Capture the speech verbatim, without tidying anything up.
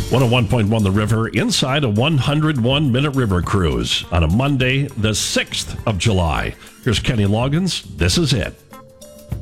one oh one point one The River inside a one hundred one minute river cruise on a Monday, the sixth of July. Here's Kenny Loggins. This is it.